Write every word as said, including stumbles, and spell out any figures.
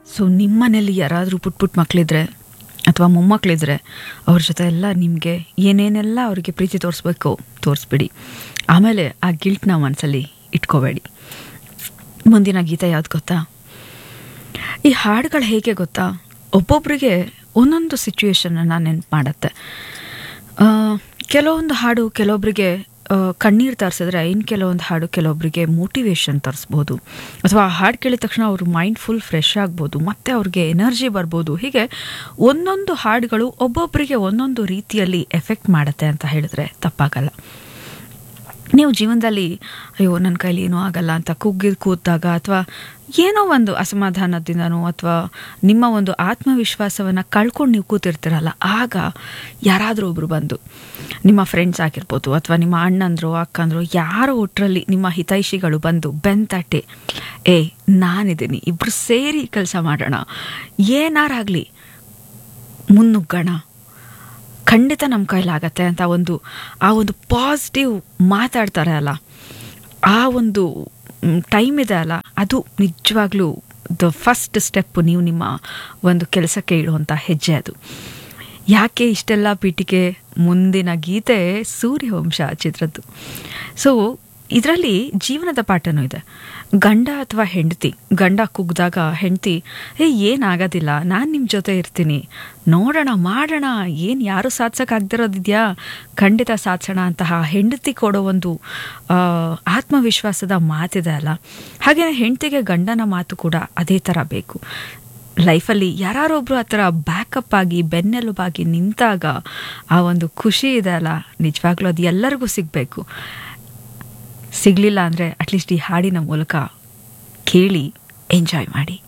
So ನಿಮ್ಮ ಮನೇಲಿ ಯಾರಾದರೂ ಪುಟ್ ಪುಟ್ ಮಕ್ಕಳಿದ್ರೆ ಅಥವಾ ಮೊಮ್ಮಕ್ಕಳಿದ್ರೆ ಅವ್ರ ಜೊತೆ ಎಲ್ಲ ನಿಮಗೆ ಏನೇನೆಲ್ಲ ಅವರಿಗೆ ಪ್ರೀತಿ ತೋರಿಸ್ಬೇಕು ತೋರಿಸ್ಬಿಡಿ. ಆಮೇಲೆ ಆ ಗಿಲ್ಟ್ನ ಮನಸ್ಸಲ್ಲಿ ಇಟ್ಕೋಬೇಡಿ. ಮುಂದಿನ ಗೀತೆ ಯಾವ್ದು ಗೊತ್ತಾ? ಈ ಹಾಡುಗಳು ಹೇಗೆ ಗೊತ್ತಾ, ಒಬ್ಬೊಬ್ಬರಿಗೆ ಒಂದೊಂದು ಸಿಚುವೇಶನನ್ನು ನೆನಪು ಮಾಡುತ್ತೆ. ಕೆಲವೊಂದು ಹಾಡು ಕೆಲವೊಬ್ಬರಿಗೆ ಕಣ್ಣೀರು ತರಿಸಿದ್ರೆ, ಇನ್ನು ಕೆಲವೊಂದು ಹಾಡು ಕೆಲವೊಬ್ಬರಿಗೆ ಮೋಟಿವೇಶನ್ ತರಿಸ್ಬೋದು, ಅಥವಾ ಆ ಹಾಡು ಕೇಳಿದ ತಕ್ಷಣ ಅವ್ರ ಮೈಂಡ್ ಫುಲ್ ಫ್ರೆಶ್ ಆಗ್ಬೋದು, ಮತ್ತು ಅವ್ರಿಗೆ ಎನರ್ಜಿ ಬರ್ಬೋದು. ಹೀಗೆ ಒಂದೊಂದು ಹಾಡುಗಳು ಒಬ್ಬೊಬ್ಬರಿಗೆ ಒಂದೊಂದು ರೀತಿಯಲ್ಲಿ ಎಫೆಕ್ಟ್ ಮಾಡುತ್ತೆ ಅಂತ ಹೇಳಿದ್ರೆ ತಪ್ಪಾಗಲ್ಲ. ನೀವು ಜೀವನದಲ್ಲಿ ಅಯ್ಯೋ ನನ್ನ ಕೈಲಿ ಏನೂ ಆಗಲ್ಲ ಅಂತ ಕುಗ್ಗಿ ಕೂತಾಗ, ಅಥವಾ ಏನೋ ಒಂದು ಅಸಮಾಧಾನದಿಂದನೋ ಅಥವಾ ನಿಮ್ಮ ಒಂದು ಆತ್ಮವಿಶ್ವಾಸವನ್ನು ಕಳ್ಕೊಂಡು ನೀವು ಕೂತಿರ್ತೀರಲ್ಲ, ಆಗ ಯಾರಾದರೂ ಒಬ್ಬರು ಬಂದು, ನಿಮ್ಮ ಫ್ರೆಂಡ್ಸ್ ಆಗಿರ್ಬೋದು ಅಥವಾ ನಿಮ್ಮ ಅಣ್ಣಂದ್ರು ಅಕ್ಕಂದ್ರು ಯಾರೋ ಒಟ್ಟರಲ್ಲಿ ನಿಮ್ಮ ಹಿತೈಷಿಗಳು ಬಂದು ಬೆಂತಟ್ಟಿ, ಏ ನಾನಿದ್ದೀನಿ, ಇಬ್ಬರು ಸೇರಿ ಕೆಲಸ ಮಾಡೋಣ, ಏನಾರಾಗಲಿ ಮುನ್ನುಗ್ಗೋಣ, ಖಂಡಿತ ನಮ್ಮ ಕೈಲಾಗತ್ತೆ ಅಂತ ಒಂದು ಆ ಒಂದು ಪಾಸಿಟಿವ್ ಮಾತಾಡ್ತಾರೆ ಅಲ್ಲ, ಆ ಒಂದು ಟೈಮ್ ಇದೆ ಅಲ್ಲ, ಅದು ನಿಜವಾಗ್ಲೂ ದ ಫಸ್ಟ್ ಸ್ಟೆಪ್ ನೀವು ನಿಮ್ಮ ಒಂದು ಕೆಲಸಕ್ಕೆ ಇಡುವಂಥ ಹೆಜ್ಜೆ ಅದು. ಯಾಕೆ ಇಷ್ಟೆಲ್ಲ ಪೀಠಿಕೆ? ಮುಂದಿನ ಗೀತೆ ಸೂರ್ಯವಂಶ ಚಿತ್ರದ್ದು. ಸೊ ಇದರಲ್ಲಿ ಜೀವನದ ಪಾಠನೂ ಇದೆ. ಗಂಡ ಅಥವಾ ಹೆಂಡತಿ, ಗಂಡ ಕುಗ್ದಾಗ ಹೆಂಡತಿ ಏ ಏನಾಗೋದಿಲ್ಲ, ನಾನು ನಿಮ್ಮ ಜೊತೆ ಇರ್ತೀನಿ, ನೋಡೋಣ ಮಾಡೋಣ, ಏನು ಯಾರು ಸಾಧಿಸೋಕ್ಕಾಗ್ದಿರೋದಿದೆಯಾ, ಖಂಡಿತ ಸಾಧಿಸೋಣ ಅಂತಹ ಹೆಂಡತಿ ಕೊಡೋ ಒಂದು ಆತ್ಮವಿಶ್ವಾಸದ ಮಾತಿದೆ ಅಲ್ಲ, ಹಾಗೆಯೇ ಹೆಂಡತಿಗೆ ಗಂಡನ ಮಾತು ಕೂಡ ಅದೇ ಥರ ಬೇಕು. ಲೈಫಲ್ಲಿ ಯಾರೊಬ್ಬರು ಆ ಥರ ಬ್ಯಾಕಪ್ ಆಗಿ ಬೆನ್ನೆಲುಬಾಗಿ ನಿಂತಾಗ ಆ ಒಂದು ಖುಷಿ ಇದೆ ಅಲ್ಲ, ನಿಜವಾಗ್ಲೂ ಅದು ಎಲ್ಲರಿಗೂ ಸಿಗಬೇಕು. ಸಿಗಲಿಲ್ಲ ಅಂದರೆ ಅಟ್ಲೀಸ್ಟ್ ಈ ಹಾಡಿನ ಮೂಲಕ ಕೇಳಿ ಎಂಜಾಯ್ ಮಾಡಿ.